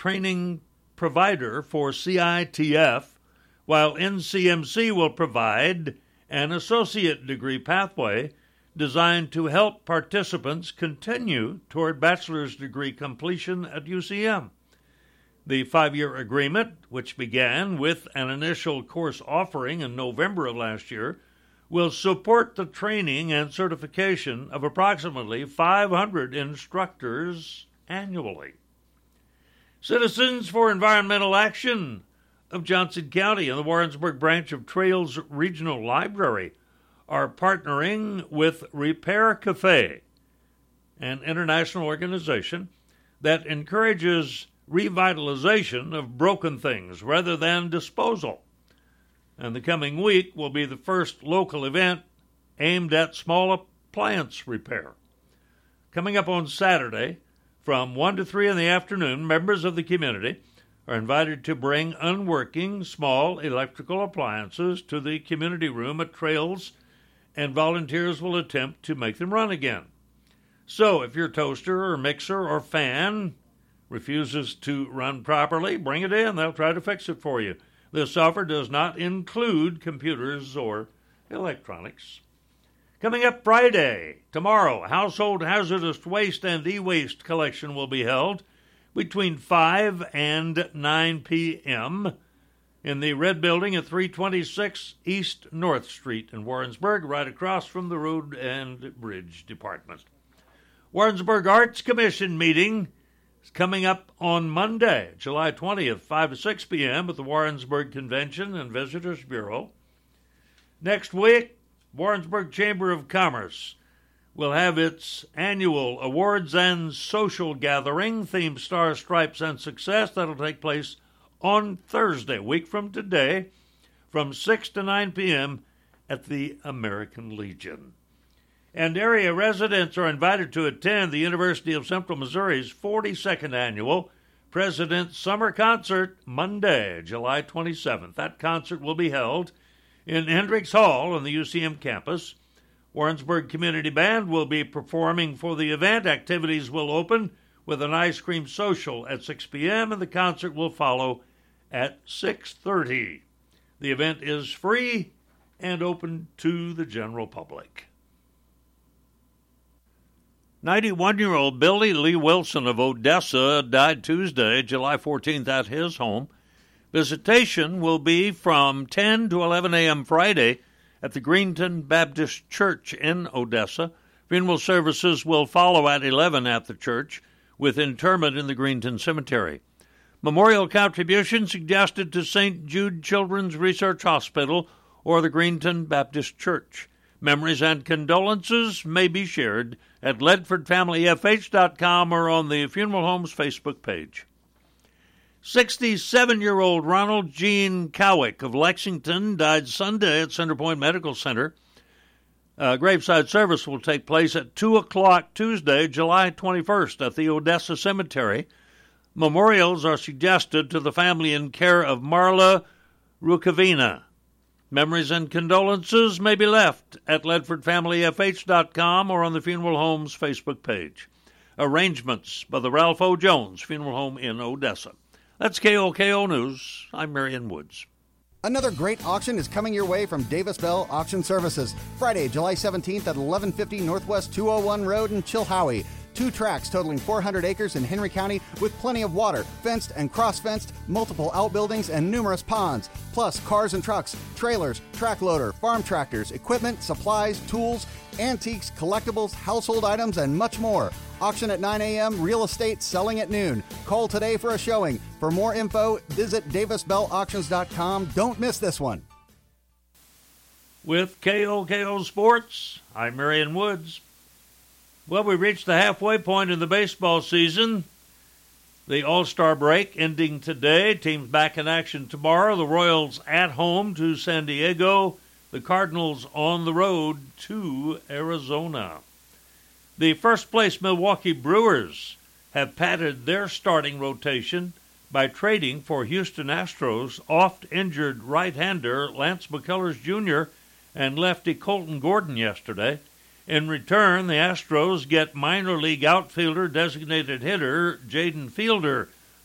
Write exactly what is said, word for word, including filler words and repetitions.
training provider for C I T F, while N C M C will provide an associate degree pathway designed to help participants continue toward bachelor's degree completion at U C M. The five-year agreement, which began with an initial course offering in November of last year, will support the training and certification of approximately five hundred instructors annually. Citizens for Environmental Action of Johnson County and the Warrensburg branch of Trails Regional Library are partnering with Repair Cafe, an international organization that encourages revitalization of broken things rather than disposal. And the coming week will be the first local event aimed at small appliance repair. Coming up on Saturday, from one to three in the afternoon, members of the community are invited to bring unworking small electrical appliances to the community room at Trails, and volunteers will attempt to make them run again. So if your toaster or mixer or fan refuses to run properly, bring it in. They'll try to fix it for you. This offer does not include computers or electronics. Coming up Friday, tomorrow, Household Hazardous Waste and E-Waste collection will be held between five and nine p.m. in the Red Building at three twenty-six East North Street in Warrensburg, right across from the Road and Bridge Department. Warrensburg Arts Commission meeting is coming up on Monday, July twentieth, five to six p.m. at the Warrensburg Convention and Visitors Bureau. Next week, Warrensburg Chamber of Commerce will have its annual awards and social gathering themed Stars, Stripes, and Success. That'll take place on Thursday, a week from today, from six to nine p.m. at the American Legion. And area residents are invited to attend the University of Central Missouri's forty-second Annual President's Summer Concert Monday, July twenty-seventh. That concert will be held in Hendricks Hall on the U C M campus. Warrensburg Community Band will be performing for the event. Activities will open with an ice cream social at six p.m. and the concert will follow at six thirty. The event is free and open to the general public. ninety-one-year-old Billy Lee Wilson of Odessa died Tuesday, July fourteenth, at his home. Visitation will be from ten to eleven a.m. Friday at the Greenton Baptist Church in Odessa. Funeral services will follow at eleven at the church, with interment in the Greenton Cemetery. Memorial contributions suggested to Saint Jude Children's Research Hospital or the Greenton Baptist Church. Memories and condolences may be shared at ledford family f h dot com or on the Funeral Home's Facebook page. sixty-seven-year-old Ronald Gene Cowick of Lexington died Sunday at Centerpoint Medical Center. Uh, graveside service will take place at two o'clock Tuesday, July twenty-first, at the Odessa Cemetery. Memorials are suggested to the family in care of Marla Rukavina. Memories and condolences may be left at ledford family f h dot com or on the Funeral Home's Facebook page. Arrangements by the Ralph O. Jones Funeral Home in Odessa. That's K O K O News. I'm Marion Woods. Another great auction is coming your way from Davis Bell Auction Services. Friday, July seventeenth at eleven fifty Northwest two oh one Road in Chilhowie. Two tracks totaling four hundred acres in Henry County with plenty of water, fenced and cross-fenced, multiple outbuildings, and numerous ponds. Plus cars and trucks, trailers, track loader, farm tractors, equipment, supplies, tools, antiques, collectibles, household items, and much more. Auction at nine a.m., real estate selling at noon. Call today for a showing. For more info, visit davis bell auctions dot com. Don't miss this one. With K O K O Sports, I'm Marion Woods. Well, we reached the halfway point in the baseball season. The All-Star break ending today. Teams back in action tomorrow. The Royals at home to San Diego. The Cardinals on the road to Arizona. The first-place Milwaukee Brewers have padded their starting rotation by trading for Houston Astros oft-injured right-hander Lance McCullers Junior and lefty Colton Gordon yesterday. In return, the Astros get minor league outfielder, designated hitter Jaden Fielder